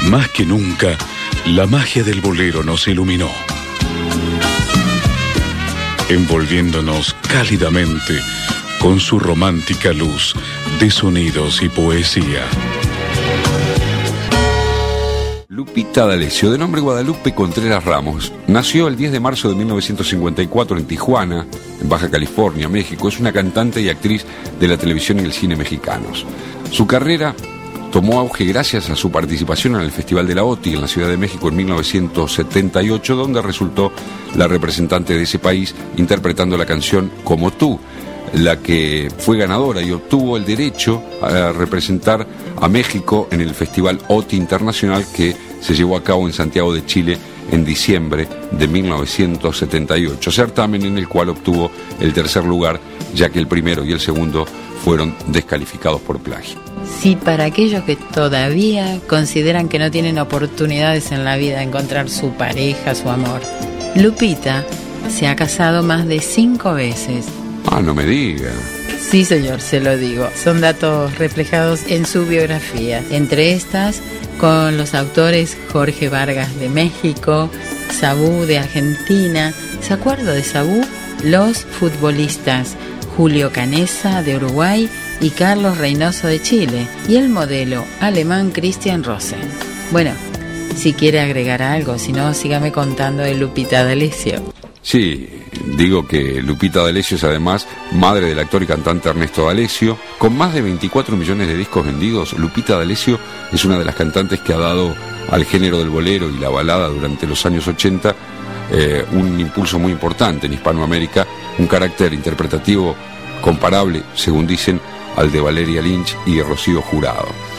Más que nunca, la magia del bolero nos iluminó, envolviéndonos cálidamente con su romántica luz de sonidos y poesía. Lupita D'Alessio, de nombre Guadalupe Contreras Ramos, nació el 10 de marzo de 1954 en Tijuana, en Baja California, México. Es una cantante y actriz de la televisión y el cine mexicanos. Su carrera tomó auge gracias a su participación en el Festival de la OTI en la Ciudad de México en 1978, donde resultó la representante de ese país interpretando la canción Como tú, la que fue ganadora y obtuvo el derecho a representar a México en el Festival OTI Internacional que se llevó a cabo en Santiago de Chile en diciembre de 1978, certamen en el cual obtuvo el tercer lugar, ya que el primero y el segundo fueron descalificados por plagio. Sí, para aquellos que todavía consideran que no tienen oportunidades en la vida de encontrar su pareja, su amor, Lupita se ha casado más de 5 veces. Ah, no me diga. Sí, señor, se lo digo. Son datos reflejados en su biografía. Entre estas, con los autores Jorge Vargas de México, Sabú de Argentina. ¿Se acuerda de Sabú? Los futbolistas Julio Canessa de Uruguay y Carlos Reynoso de Chile. Y el modelo alemán Christian Rosen. Bueno, si quiere agregar algo, si no, sígame contando de Lupita D'Alessio. Sí, digo que Lupita D'Alessio es además madre del actor y cantante Ernesto D'Alessio. Con más de 24 millones de discos vendidos, Lupita D'Alessio es una de las cantantes que ha dado al género del bolero y la balada durante los años 80 un impulso muy importante en Hispanoamérica, un carácter interpretativo comparable, según dicen, al de Valeria Lynch y Rocío Jurado.